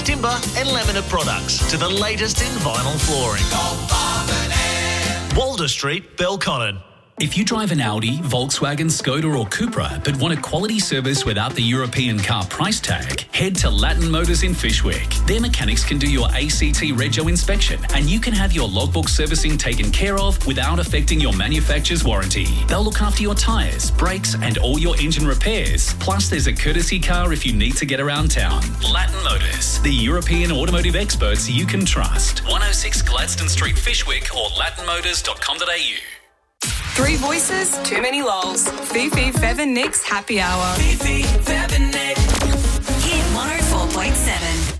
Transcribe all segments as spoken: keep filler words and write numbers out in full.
timber and laminate products to the latest in vinyl flooring. Walder Street, Belconnen. If you drive an Audi, Volkswagen, Skoda or Cupra but want a quality service without the European car price tag, head to Latin Motors in Fishwick. Their mechanics can do your A C T Rego inspection and you can have your logbook servicing taken care of without affecting your manufacturer's warranty. They'll look after your tyres, brakes and all your engine repairs. Plus there's a courtesy car if you need to get around town. Latin Motors, the European automotive experts you can trust. one oh six Gladstone Street, Fishwick or latin motors dot com dot a u. Three voices, too many lols. Fifi, Fev and Nick's Happy Hour. Fifi, Fev and Nick. Hit one oh four point seven.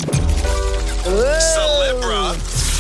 Celebra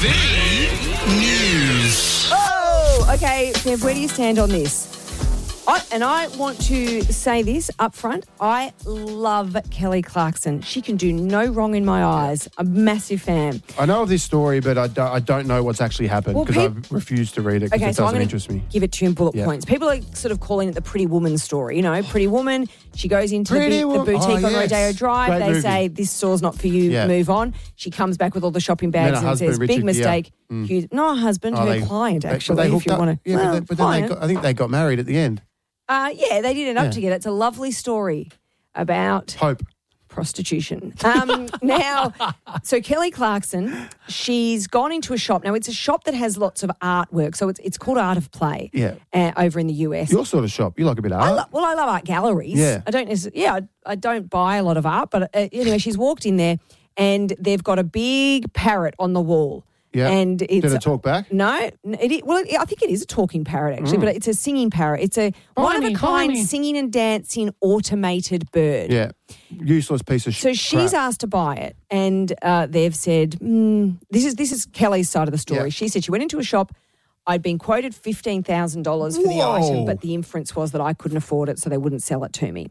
Fee News. Oh, okay, Fev, where do you stand on this? I, and I want to say this up front. I love Kelly Clarkson. She can do no wrong in my eyes. I'm a massive fan. I know of this story, but I don't, I don't know what's actually happened because Well, I've refused to read it because Okay, it so I'm doesn't going interest to me. give it to you in bullet Yeah. points. People are sort of calling it the Pretty Woman story. You know, Pretty Woman, she goes into the, Pretty bu- the Wo- boutique oh, on yes. Rodeo Drive. Great they movie. say, this store's not for you, Yeah. move on. She comes back with all the shopping then bags her and husband, says, Richard big Gere. mistake. Mm. Huge- Not a husband, Oh, her they- client, they- but actually, they if hooked you up- want to. Yeah, well, but, they, but then they client. got, I think they got married at the end. Uh, yeah, they did end up Yeah. together. It's a lovely story about Hope. prostitution. Um, now, so Kelly Clarkson, she's gone into a shop. Now, it's a shop that has lots of artwork. So it's it's called Art of Play Yeah. uh, over in the U S. Your sort of shop. You like a bit of art. I lo- well, I love art galleries. Yeah. I don't necessarily, yeah, I, I don't buy a lot of art. But uh, anyway, she's walked in there and they've got a big parrot on the wall. Yeah. And it's Did it talk back? No, it, i- well, it, I think it is a talking parrot actually, but it's a singing parrot. It's a one of a Bonnie, kind Bonnie. singing and dancing automated bird. Yeah. Useless piece of shit. So she's asked to buy it, and uh, they've said, mm, "This is this is Kelly's side of the story." Yeah. She said she went into a shop. I'd been quoted fifteen thousand dollars for the Whoa. item, but the inference was that I couldn't afford it, so they wouldn't sell it to me.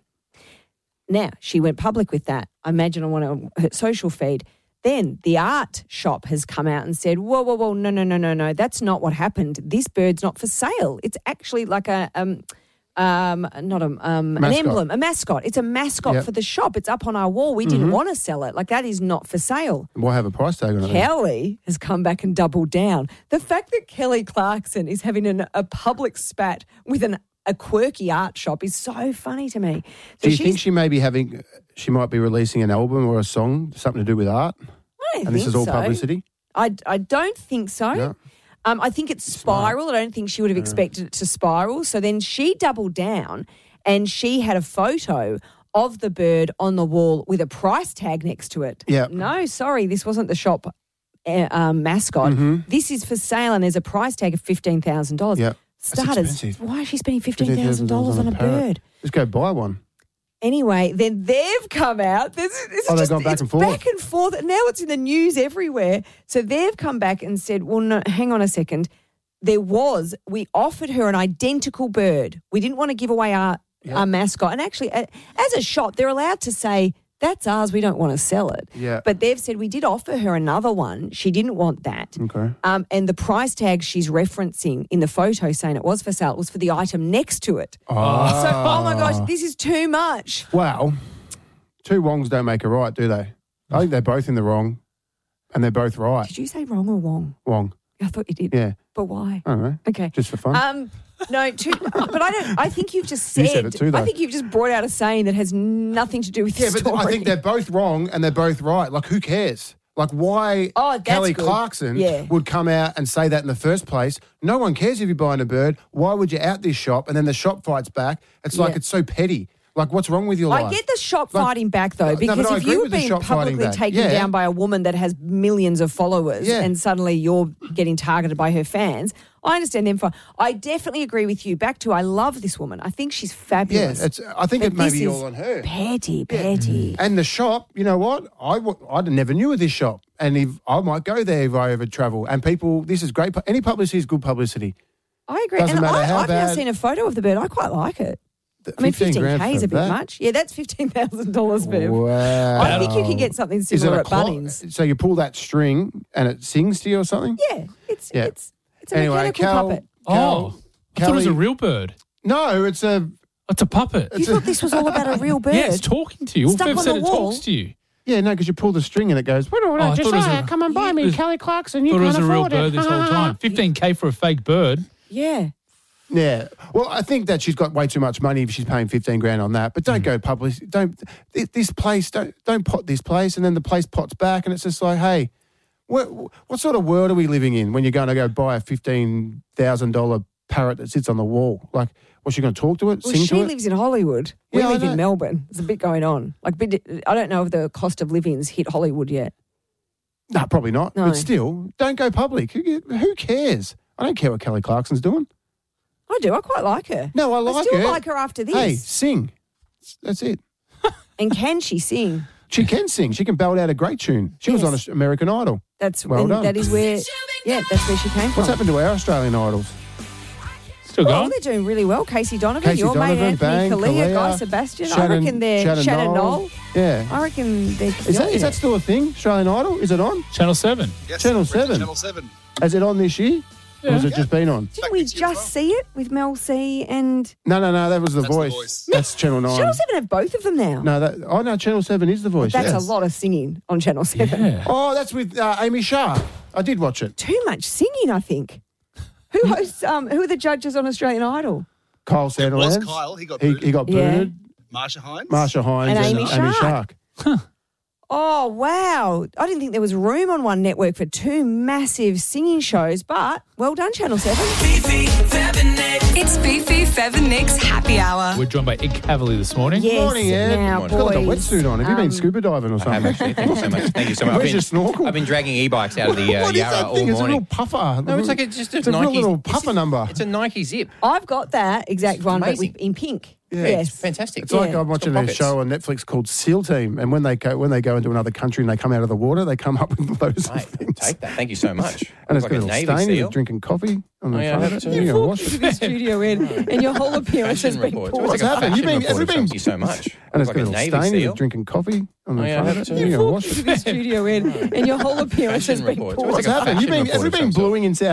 Now she went public with that. I imagine on one her social feed. Then the art shop has come out and said, "Whoa, whoa, whoa, no, no, no, no, no, that's not what happened. This bird's not for sale. It's actually like a um." Um, not a um, an Mascot. emblem, a mascot. It's a mascot Yep. for the shop. It's up on our wall. We didn't want to sell it. Like that is not for sale. Why have a price tag on it? then? Kelly has come back and doubled down. The fact that Kelly Clarkson is having an, a public spat with an, a quirky art shop is so funny to me. So Do you she's- think she may be having, she might be releasing an album or a song, something to do with art? I don't And this think is all so. publicity? I, I don't think so. No. Um, I think it's spiraled. I don't think she would have expected it to spiral. So then she doubled down and she had a photo of the bird on the wall with a price tag next to it. Yeah. No, sorry, this wasn't the shop uh, um, mascot. Mm-hmm. This is for sale and there's a price tag of fifteen thousand dollars. Yeah. Starters, expensive. why is she spending fifteen thousand dollars on a parrot. bird? Just go buy one. Anyway, then they've come out. This, is- this Oh, is they've just, gone back it's and forth? back and forth. And now it's in the news everywhere. So they've come back and said, well, no, hang on a second. There was, we offered her an identical bird. We didn't want to give away our, our mascot. And actually, a- as a shop, they're allowed to say, that's ours, we don't want to sell it. Yeah. But they've said, we did offer her another one. She didn't want that. Okay. Um, and the price tag she's referencing in the photo saying it was for sale was for the item next to it. Oh. So, oh my gosh, this is too much. Well, two wrongs don't make a right, do they? I think they're both in the wrong and they're both right. Did you say wrong or wrong? Wrong. I thought you did. Yeah. But why? I don't know. Okay. Just for fun. Um, no, too, but I don't. I think you've just You said. said it too, though. I think you've just brought out a saying that has nothing to do with yeah, the but story. I think they're both wrong and they're both right. Like, who cares? Like, why Oh, that's Kelly good. Clarkson Yeah. would come out and say that in the first place? No one cares if you're buying a bird. Why would you out this shop? And then the shop fights back. It's like Yeah. it's so petty. Like, what's wrong with your life? I get the shop Like- fighting back though, No, but because I if agree you were with the being shop fighting publicly back. taken Yeah. down by a woman that has millions of followers, Yeah. and suddenly you're getting targeted by her fans, I understand them. For I definitely agree with you. Back to I love this woman. I think she's Yeah, fabulous. it's, I think But it may this be is all on her. Petty, petty. And the shop, you know what? I, w- I never knew of this shop. And if I might go there if I ever travel. And people, this is great. pu- Any publicity is good publicity. I agree. Doesn't and matter I, how I've now bad- seen a photo of the bird. I quite like it. The I mean, fifteen fifteen grand K is for a bit that? much. Yeah, that's fifteen thousand dollars bird. Wow. I think you can get something Is it similar a at clock? Bunnings. So you pull that string and it sings to you or something? Yeah, it's Yeah. it's it's a Anyway, mechanical Cal, puppet. Oh, Cal, I thought it was a Kelly- real bird. No, it's a... It's a puppet. You thought this was all about a real bird? Yeah, it's talking to you. Well, Stuck Fev on said the it wall? talks to you. Yeah, no, because you pull the string and it goes, well, Oh, I just thought it was say, a- come and buy it me was- Kelly Clarkson. You Thought it can't was a real afford it. bird this whole time. fifteen K for a fake bird. Yeah. Yeah. Well, I think that she's got way too much money if she's paying fifteen grand on that. But don't go public. Don't thi- this place. Don't don't pot this place, and then the place pots back, and it's just like, hey, what what sort of world are we living in when you're going to go buy a fifteen thousand dollar parrot that sits on the wall? Like, what's she going to talk to it? Well, sing she to it? lives in Hollywood. We Yeah, I live know. in Melbourne. There's a bit going on. Like, bit, I don't know if the cost of living's hit Hollywood yet. No, probably not. No. But still, don't go public. Who, who cares? I don't care what Kelly Clarkson's doing. I do. I quite like her. No, I like still her. like her after this. Hey, sing. That's it. And can she sing? She can sing. She can belt out a great tune. She was Yes. on American Idol. That's Well and done. that is where. Yeah, that's where she came from. What's happened to our Australian Idols? Still Oh, going? they're doing really well. Casey Donovan, Casey your Donovan, mate Anthony Bang, Kalia, Kalia, Guy Sebastian. I Shannon- reckon they're Shannon Shannon Knoll. Knoll. Yeah. I reckon they're. Is that, is that still a thing? Australian Idol? Is it on? Channel seven. Yes, Channel British seven. Channel seven. Is it on this year? Or has it just been on? Didn't we Back this year just as well. see it with Mel C and No, no, no. That was the, That's The voice. Voice. That's Channel nine. Channel Seven have both of them now. No, that. Oh no, Channel Seven is the voice. That's yes. a lot of singing on Channel Seven. Yeah. Oh, that's with uh, Amy Shah. I did watch it. Too much singing, I think. Who hosts? Um, who are the judges on Australian Idol? Kyle It was Sandilands. Kyle. He got He, booted. he got Yeah. booted. Marsha Hines. Marsha Hines And Amy Amy Shark. Shark. Oh wow! I didn't think there was room on one network for two massive singing shows, but well done, Channel Seven. It's Fifi, Fev and Nick's happy hour. We're joined by Ed Cavalier this morning. Yes, Morning, Ed. now He's got like a boys. wetsuit on. Have you been um, scuba diving or I something? have actually. Thank you so much. Thank you so much. I've Where's been, your snorkel? I've been dragging e-bikes out of the uh, What is Yarra that all thing? It's a morning. real puffer. No, it's like a, just a It's a Nike. real little it's- puffer number. It's a Nike zip. I've got that exact one, but amazing. with, in pink. Yeah, yes, It's fantastic. It's like Yeah. I'm watching got a pockets. show on Netflix called SEAL Team, and when they go when they go into another country and they come out of the water, they come up with loads of Mate, things. take that. Thank you so much. And it's Looks got a like a little Navy stain. You're seal. drinking coffee on the Oh, yeah, front I of have it. too. You're gonna wash to it. the studio in, and your whole appearance has Fashion been report. poor. It's What's like a happened? You've fashion been- have you report. been- Thank you so much. And it's Looks got a like a little Navy stain. You're seal. drinking coffee on the Oh, yeah, I front have of it. too. You're You gonna walked wash to it. the studio in, and your whole appearance has Fashion been report. poor. It's What's like a happened? You've fashion been, have you report been of some sort. bluing in South